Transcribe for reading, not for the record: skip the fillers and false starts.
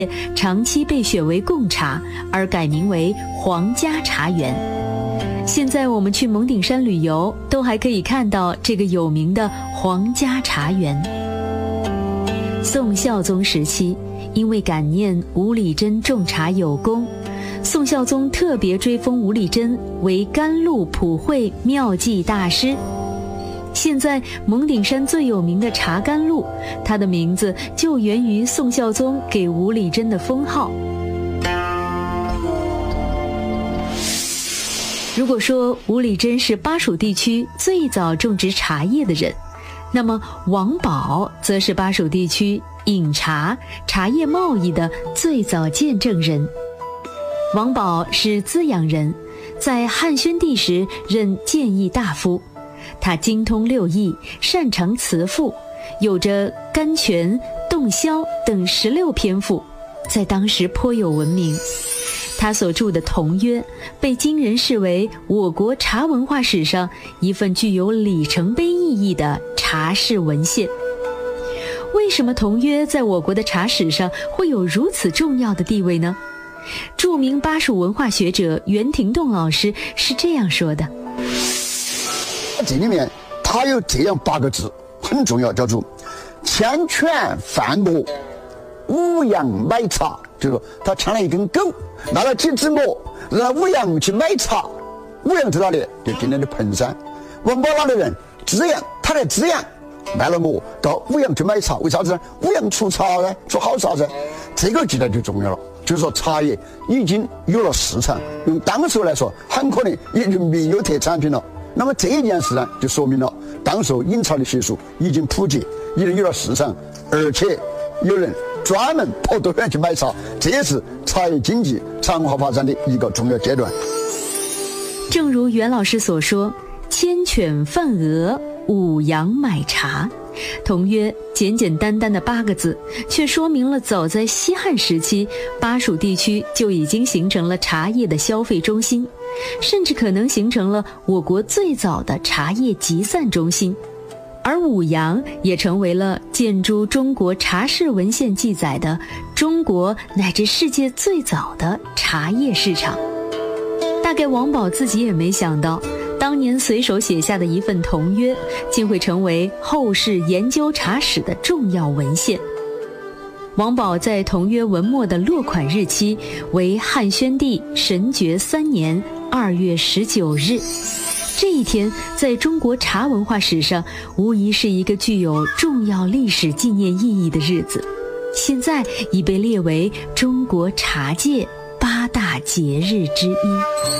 长期被选为贡茶，而改名为皇家茶园。现在我们去蒙顶山旅游，都还可以看到这个有名的皇家茶园。宋孝宗时期，因为感念吴理真种茶有功，宋孝宗特别追封吴理真为甘露普惠妙计大师。现在蒙顶山最有名的茶甘露，它的名字就源于宋孝宗给吴理真的封号。如果说吴理真是巴蜀地区最早种植茶叶的人，那么王保则是巴蜀地区饮茶、茶叶贸易的最早见证人。王保是资阳人，在汉宣帝时任谏议大夫。他精通六艺，擅长辞赋，有着甘泉、洞箫等16篇赋，在当时颇有闻名。他所著的《同约》被今人视为我国茶文化史上一份具有里程碑意义的茶事文献。为什么《同约》在我国的茶史上会有如此重要的地位呢？著名巴蜀文化学者袁廷栋老师是这样说的： 这里面它有这样8个字很重要，叫做牵犬贩磨，五羊买茶。就是说他牵了一根狗，拿了几只馍，让五羊去买茶。五羊在哪里？就今天的彭山。王保哪的人？资阳，他在资阳卖了馍，到五羊去买茶。为啥子呢？五羊出茶呢，出好茶噻。这个记得就重要了。就是说茶叶已经有了市场，用当时来说，很可能已经没有特产品了。那么这一件事呢，就说明了当时饮茶的学术已经普及，已经有了市场，而且有人专门跑多远去买茶，这也是茶叶经济长化发展的一个重要阶段。 正如袁老师所说，牵犬贩鹅，五羊买茶。同约简简单单的8个字，却说明了早在西汉时期，巴蜀地区就已经形成了茶叶的消费中心，甚至可能形成了我国最早的茶叶集散中心。而五羊也成为了见诸中国茶事文献记载的中国乃至世界最早的茶叶市场。大概王保自己也没想到，当年随手写下的一份同约，竟会成为后世研究茶史的重要文献。王保在同约文末的落款日期为汉宣帝神爵3年2月19日。这一天在中国茶文化史上无疑是一个具有重要历史纪念意义的日子，现在已被列为中国茶界8大节日之一。